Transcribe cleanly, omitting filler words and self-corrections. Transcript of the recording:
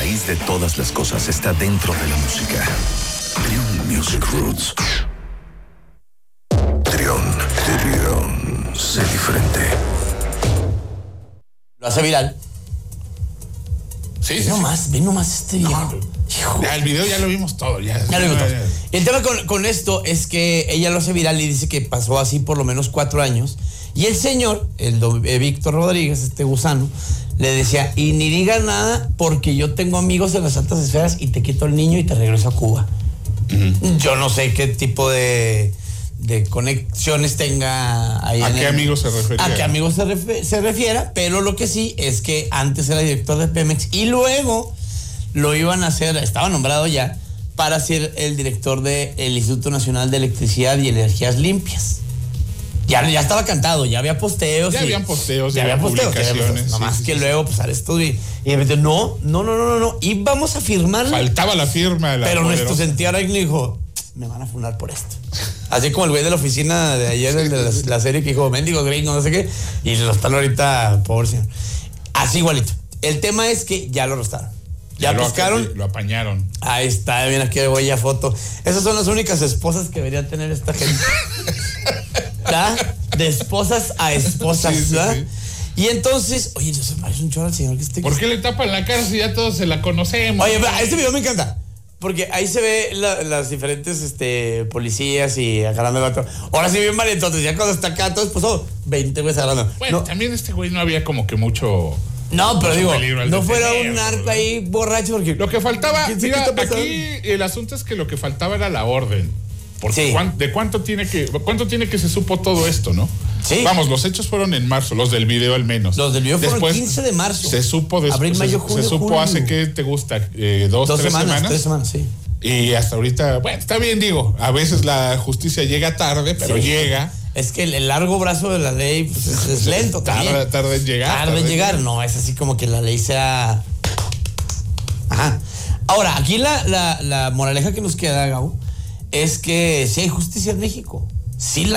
raíz de todas las cosas está dentro de la música. Trión Music Roots. Trión, sé diferente. Lo hace viral. Sí, Ve nomás este video. Ya, el video ya lo vimos todo. Ya lo vimos todo. Y el tema con esto es que ella lo hace viral y dice que pasó así por lo menos 4 años. Y el señor, Víctor Rodríguez, este gusano, le decía, y ni digas nada porque yo tengo amigos en las altas esferas y te quito el niño y te regreso a Cuba. Uh-huh. Yo no sé qué tipo de conexiones tenga ahí. ¿A qué amigos se refería? A qué amigos se refiera, pero lo que sí es que antes era director de Pemex y luego lo iban a hacer, estaba nombrado ya, para ser el director del Instituto Nacional de Electricidad y Energías Limpias. Ya estaba cantado, ya había posteos. Ya habían posteos, ya había publicaciones. Nomás que luego, pues, al estudio y de repente, no. Y vamos a firmarla. Faltaba la firma. Pero nuestro sentido ahora dijo, me van a funar por esto. Así como el güey de la oficina de ayer, el de la serie que dijo, mendigo gringo, no sé qué, y lo están ahorita, pobre señor. Así igualito. El tema es que ya lo arrestaron. Ya lo buscaron. Lo apañaron. Ahí está, bien, aquí voy ya foto. Esas son las únicas esposas que debería tener esta gente. ¿Verdad? De esposas a esposas, sí, ¿verdad? Sí. Y entonces, oye, eso parece un chorro al señor que esté. ¿Por qué le tapan la cara si ya todos se la conocemos? Oye, este video me encanta. Porque ahí se ve las diferentes policías y agarrando el vato. Ahora sí bien mal, entonces ya cuando está acá todo esposado, 20 güeyes agarrando. Bueno, también este güey no había como que mucho. No, pero digo, no fuera un narco, narco ahí borracho porque. Lo que faltaba, mira, aquí el asunto es que lo que faltaba era la orden. Porque sí. ¿De cuánto tiene que se supo todo esto, no? Sí. Vamos, los hechos fueron en marzo, los del video al menos. Los del video fueron 15 de marzo. Se supo después. Abril, mayo, junio, se supo julio. hace, ¿qué te gusta? 2 semanas. 3 semanas, sí. Y hasta ahorita, bueno, está bien, digo, a veces la justicia llega tarde, pero sí. Llega. Es que el largo brazo de la ley pues, es lento también. Tarda en llegar. Tarda en llegar, no, es así como que la ley sea. Ajá. Ahora, aquí la moraleja que nos queda, Gabo, es que sí hay justicia en México. Sí la